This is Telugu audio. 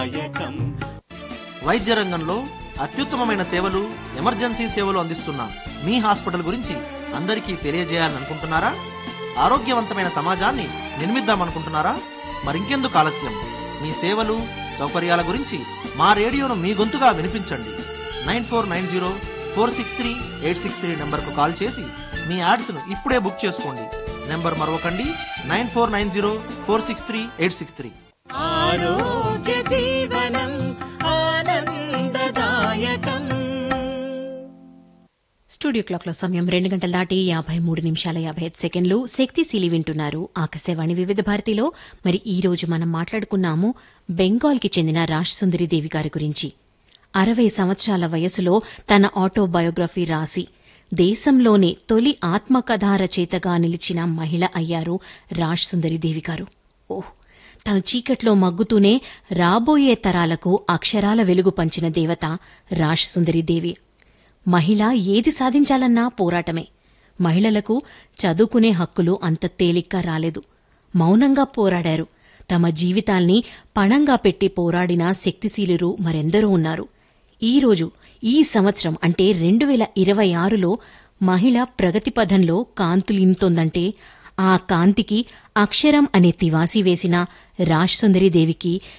వైద్య రంగంలో అత్యుత్తమమైన సేవలు, ఎమర్జెన్సీ సేవలు అందిస్తున్న మీ హాస్పిటల్ గురించి అందరికీ తెలియజేయాలనుకుంటున్నారా? ఆరోగ్యవంతమైన సమాజాన్ని నిర్మిద్దామనుకుంటున్నారా? మరింకెందుకు ఆలస్యం? మీ సేవలు, సౌకర్యాల గురించి మా రేడియోను మీ గొంతుగా వినిపించండి. 9490463863 నంబర్కు కాల్ చేసి మీ యాడ్స్ను ఇప్పుడే బుక్ చేసుకోండి. నెంబర్ మరొకండి, 9490463863. ఆరోగ్య జీవనం ఆనందదాయకం. స్టూడియో క్లాక్లో సమయం 2:53:55 శక్తిశీలి వింటున్నారు ఆకాశవాణి వివిధ భారతిలో. మరి ఈ రోజు మనం మాట్లాడుకున్నాము బెంగాల్కి చెందిన రాజ్ దేవి గారి గురించి. 60 సంవత్సరాల వయసులో తన ఆటోబయోగ్రఫీ రాసి దేశంలోనే తొలి ఆత్మకథా రచయితగా నిలిచిన మహిళ అయ్యారు రాజ్ దేవి గారు. తను చీకట్లో మగ్గుతూనే రాబోయే తరాలకు అక్షరాల వెలుగు పంచిన దేవత రాజ్ దేవి. మహిళ ఏది సాధించాలన్నా పోరాటమే. మహిళలకు చదువుకునే హక్కులు అంత తేలిగ్గా రాలేదు. మౌనంగా పోరాడారు. తమ జీవితాల్ని పణంగా పెట్టి పోరాడిన శక్తిశీలురు మరెందరో ఉన్నారు. ఈరోజు ఈ సంవత్సరం అంటే 2026లో మహిళ ప్రగతిపథంలో కాంతులింతోందంటే ఆ కాంతికి అక్షరం అనే తివాసి వేసిన రాజ్ దేవికి